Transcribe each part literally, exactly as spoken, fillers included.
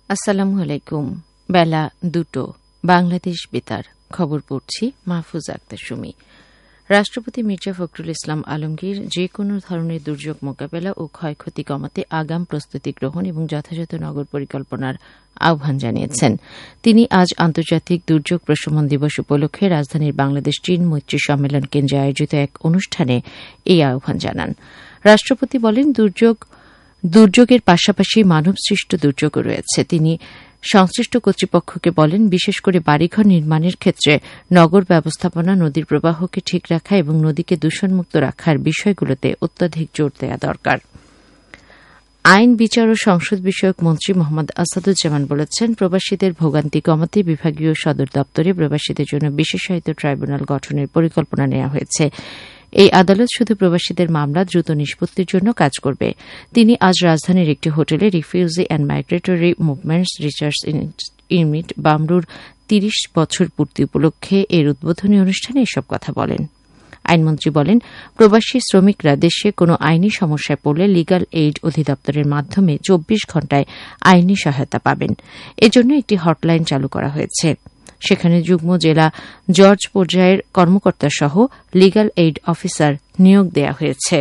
আসসালামু আলাইকুম। বেলা দুটো বাংলাদেশ বেতার খবর পড়ছি মাহফুজ আক্তার সুমি। রাষ্ট্রপতি মির্জা ফখরুল ইসলাম আলমগীর যে কোনো ধরনের দুর্যোগ মোকাবেলা ও ক্ষয়ক্ষতি কমাতে আগাম প্রস্তুতি গ্রহণ এবং যথাযথ নগর পরিকল্পনার আহ্বান জানিয়েছেন। তিনি আজ আন্তর্জাতিক দুর্যোগ প্রশমন দিবস উপলক্ষে রাজধানীর বাংলাদেশ চীন মৈত্রী সম্মেলন কেন্দ্রে আয়োজিত এক অনুষ্ঠানে এই আহ্বান জানান। রাষ্ট্রপতি বলেন, দুর্যোগ দুর্যোগের পাশাপাশি মানবসৃষ্ট দুর্যোগও রয়েছে। তিনি সংশ্লিষ্ট কর্তৃপক্ষকে বলেন, বিশেষ করে বাড়িঘর নির্মাণের ক্ষেত্রে নগর ব্যবস্থাপনা, নদীর প্রবাহকে ঠিক রাখা এবং নদীকে দূষণমুক্ত রাখার বিষয়গুলোতে অত্যাধিক জোর দেওয়া দরকার। আইন, বিচার ও সংসদ বিষয়ক মন্ত্রী মোহাম্মদ আসাদুজ্জামান বলেছেন, প্রবাসীদের ভোগান্তি কমাতে বিভাগীয় সদর দপ্তরে প্রবাসীদের জন্য বিশেষায়িত ট্রাইব্যুনাল গঠনের পরিকল্পনা নেওয়া হয়েছে। এই আদালত শুধু প্রবাসীদের মামলা দ্রুত নিষ্পত্তির জন্য কাজ করবে। তিনি আজ রাজধানীর একটি হোটেলে refugee and migratory movements research unit বামরুর তিরিশ বছর পূর্তি উপলক্ষে এর উদ্বোধনী অনুষ্ঠানে এসব কথা বলেন। আইনমন্ত্রী বলেন, প্রবাসী শ্রমিকরা দেশে কোনো আইনি সমস্যায় পড়লে লিগ্যাল এইড অধিদপ্তরের মাধ্যমে চব্বিশ ঘণ্টায় আইনি সহায়তা পাবেন। এজন্য একটি হটলাইন চালু করা হয়েছে। সেখানে যুগ্ম জেলা জজ পর্যায়ের কর্মকর্তা সহ লিগ্যাল এইড অফিসার নিয়োগ দেওয়া হয়েছে।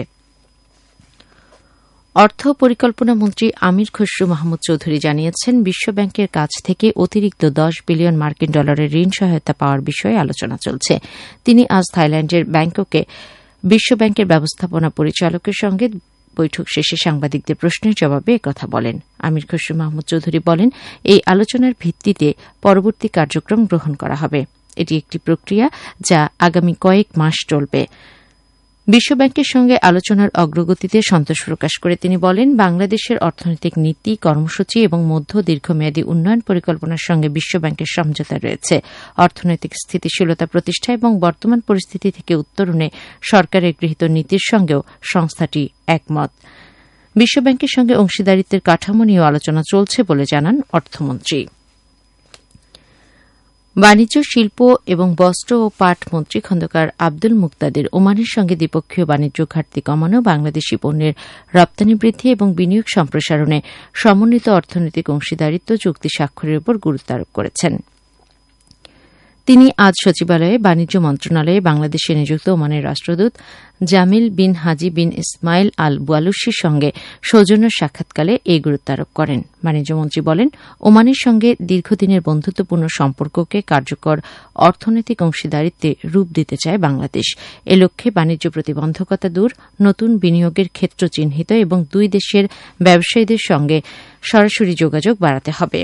অর্থ পরিকল্পনা মন্ত্রী আমির খসরু মাহমুদ চৌধুরী জানিয়েছেন, বিশ্বব্যাংকের কাছ থেকে অতিরিক্ত দশ বিলিয়ন মার্কিন ডলারের ঋণ সহায়তা পাওয়ার বিষয়ে আলোচনা চলছে। তিনি আজ থাইল্যান্ডের ব্যাংককে বিশ্বব্যাংকের ব্যবস্থাপনা পরিচালকের সঙ্গে বৈঠক শেষে সাংবাদিকদের প্রশ্নের জবাবে একথা বলেন। আমির খসরু মাহমুদ চৌধুরী বলেন, এই আলোচনার ভিত্তিতে পরবর্তী কার্যক্রম গ্রহণ করা হবে। এটি একটি প্রক্রিয়া যা আগামী কয়েক মাস চলবে। বিশ্বব্যাংকের সঙ্গে আলোচনার অগ্রগতিতে সন্তোষ প্রকাশ করে তিনি বলেন, বাংলাদেশের অর্থনৈতিক নীতি, কর্মসূচি এবং মধ্য দীর্ঘমেয়াদী উন্নয়ন পরিকল্পনার সঙ্গে বিশ্বব্যাংকের সমঝোতা রয়েছে। অর্থনৈতিক স্থিতিশীলতা প্রতিষ্ঠা এবং বর্তমান পরিস্থিতি থেকে উত্তরণে সরকারের গৃহীত নীতির সঙ্গেও সংস্থাটি একমত। বিশ্বব্যাংকের সঙ্গে অংশীদারিত্বের কাঠামো নিয়েও আলোচনা চলছে বলে জানান অর্থমন্ত্রী। বাণিজ্য, শিল্প এবং বস্ত্র ও পাট মন্ত্রী খন্দকার আব্দুল মুক্তাদির ওমানের সঙ্গে দ্বিপক্ষীয় বাণিজ্য ঘাটতি কমানো, বাংলাদেশি পণ্যের রপ্তানি বৃদ্ধি এবং বিনিয়োগ সম্প্রসারণে সমন্বিত অর্থনৈতিক অংশীদারিত্ব চুক্তি স্বাক্ষরের উপর গুরুত্ব আরোপ করেছেন। তিনি আজ সচিবালয়ে বাণিজ্য মন্ত্রণালয়ে বাংলাদেশে নিযুক্ত ওমানের রাষ্ট্রদূত জামিল বিন হাজি বিন ইসমাইল আল বুয়ালুসির সঙ্গে সৌজন্য সাক্ষাৎকালে এই গুরুত্ব আরোপ করেন। বাণিজ্যমন্ত্রী বলেন, ওমানের সঙ্গে দীর্ঘদিনের বন্ধুত্বপূর্ণ সম্পর্ককে কার্যকর অর্থনৈতিক অংশীদারিত্বে রূপ দিতে চায় বাংলাদেশ। এ লক্ষ্যে বাণিজ্য প্রতিবন্ধকতা দূর, নতুন বিনিয়োগের ক্ষেত্র চিহ্নিত এবং দুই দেশের ব্যবসায়ীদের সঙ্গে সরাসরি যোগাযোগ বাড়াতে হবে।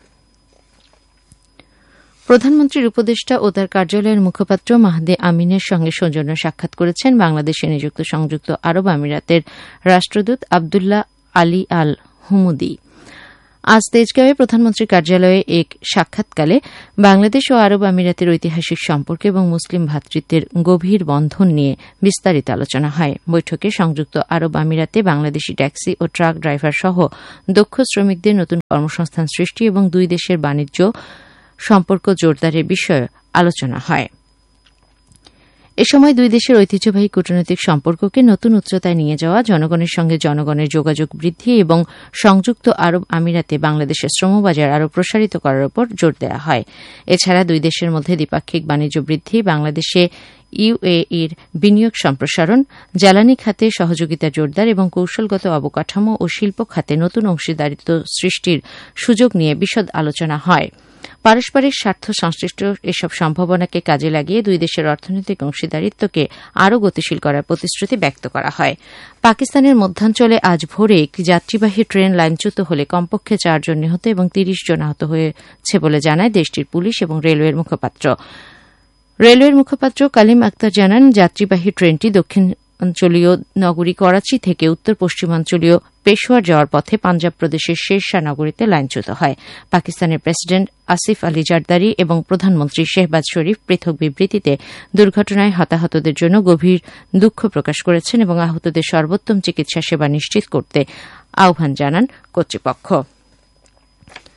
প্রধানমন্ত্রীর উপদেষ্টা ও তার কার্যালয়ের মুখপাত্র মাহদে আমিনের সঙ্গে সৌজন্য সাক্ষাৎ করেছেন বাংলাদেশে নিযুক্ত সংযুক্ত আরব আমিরাতের রাষ্ট্রদূত আবদুল্লাহ আলী আল হুমুদি। আজ তেজগাঁওয়ে প্রধানমন্ত্রীর কার্যালয়ে এক সাক্ষাৎকালে বাংলাদেশ ও আরব আমিরাতের ঐতিহাসিক সম্পর্ক এবং মুসলিম ভ্রাতৃত্বের গভীর বন্ধন নিয়ে বিস্তারিত আলোচনা হয়। বৈঠকে সংযুক্ত আরব আমিরাতে বাংলাদেশি ট্যাক্সি ও ট্রাক ড্রাইভার সহ দক্ষ শ্রমিকদের নতুন কর্মসংস্থান সৃষ্টি এবং দুই দেশের বাণিজ্য সম্পর্ক জোরদারের বিষয়ে আলোচনা হয়। এ সময় দুই দেশের ঐতিহ্যবাহী কূটনৈতিক সম্পর্ককে নতুন উচ্চতায় নিয়ে যাওয়া, জনগণের সঙ্গে জনগণের যোগাযোগ বৃদ্ধি এবং সংযুক্ত আরব আমিরাতে বাংলাদেশের শ্রমবাজার আরও প্রসারিত করার উপর জোর দেওয়া হয়। এছাড়া দুই দেশের মধ্যে দ্বিপাক্ষিক বাণিজ্য বৃদ্ধি, বাংলাদেশে ইউএইর বিনিয়োগ সম্প্রসারণ, জ্বালানি খাতে সহযোগিতা জোরদার এবং কৌশলগত অবকাঠামো ও শিল্প খাতে নতুন অংশীদারিত্ব সৃষ্টির সুযোগ নিয়ে বিশদ আলোচনা হয়। পারস্পরিক স্বার্থ সংশ্লিষ্ট এসব সম্ভাবনাকে কাজে লাগিয়ে দুই দেশের অর্থনৈতিক অংশীদারিত্বকে আরও গতিশীল করার প্রতিশ্রুতি ব্যক্ত করা হয়। পাকিস্তানের মধ্যাঞ্চলে আজ ভোরে একটি যাত্রীবাহী ট্রেন লাইনচ্যুত হলে কমপক্ষে চারজন নিহত এবং তিরিশ জন আহত হয়েছে বলে জানায় দেশটির পুলিশ এবং রেলওয়ের মুখপাত্র। রেলওয়ের মুখপাত্র কালিম আক্তার জানান, যাত্রীবাহী ট্রেনটি দক্ষিণ অঞ্চলীয় নগরী করাচি থেকে উত্তর পশ্চিমাঞ্চলীয় পেশোয়ার যাওয়ার পথে পাঞ্জাব প্রদেশের শেরশাহ নগরীতে লাইনচ্যুত হয়। পাকিস্তানের প্রেসিডেন্ট আসিফ আলী জারদারি এবং প্রধানমন্ত্রী শেহবাজ শরীফ পৃথক বিবৃতিতে দুর্ঘটনায় হতাহতদের জন্য গভীর দুঃখ প্রকাশ করেছেন এবং আহতদের সর্বোত্তম চিকিৎসা সেবা নিশ্চিত করতে আহ্বান জানান কর্তৃপক্ষ।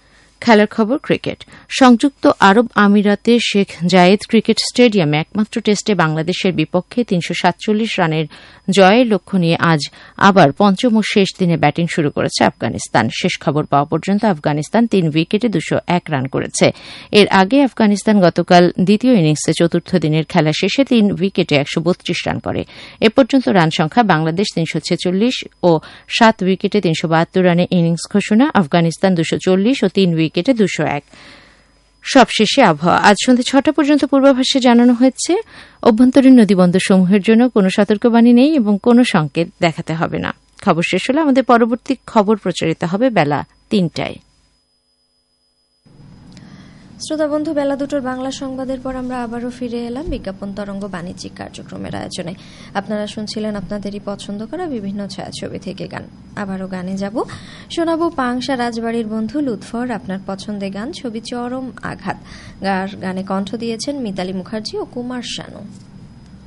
খেলার খবর ক্রিকেট। সংযুক্ত আরব আমিরাতে শেখ জায়েদ ক্রিকেট স্টেডিয়ামে একমাত্র টেস্টে বাংলাদেশের বিপক্ষে তিনশো সাতচল্লিশ রানের জয়ের লক্ষ্য নিয়ে আজ আবার পঞ্চম ও শেষ দিনে ব্যাটিং শুরু করেছে আফগানিস্তান। শেষ খবর পাওয়া পর্যন্ত আফগানিস্তান তিন উইকেটে দুশো এক রান করেছে। এর আগে আফগানিস্তান গতকাল দ্বিতীয় ইনিংসে চতুর্থ দিনের খেলা শেষে তিন উইকেটে একশো বত্রিশ রান করে। এ পর্যন্ত রান সংখ্যা বাংলাদেশ তিনশো ছেচল্লিশ ও সাত উইকেটে তিনশো বাহাত্তর রানে ইনিংস ঘোষণা, আফগানিস্তান দুশো চল্লিশ ও তিন উইকেটে দুশো এক। সবশেষে আবহাওয়া। আজ সন্ধ্যে ছটা পর্যন্ত পূর্বাভাসে জানানো হয়েছে অভ্যন্তরীণ নদীবন্দরসমূহের জন্য কোনো সতর্কবাণী নেই এবং কোনো সংকেত দেখাতে হবে না। খবর শেষ হলে আমাদের পরবর্তী খবর প্রচারিত হবে বেলা তিনটায়। শ্রোতা বন্ধু, বেলা দুটোর বাংলা সংবাদের পর আমরা আবারও ফিরে এলাম বিজ্ঞাপন তরঙ্গ বাণিজ্যিক কার্যক্রমের আয়োজনে। আপনারা শুনছিলেন আপনাদেরই পছন্দ করা বিভিন্ন ছায়াছবি থেকে গান। আবারও গানে যাব, শোনাবো পাংশা রাজবাড়ির বন্ধু লুৎফর আপনার পছন্দের গান ছবি চরম আঘাত। গানে কণ্ঠ দিয়েছেন মিতালি মুখার্জি ও কুমার শানু।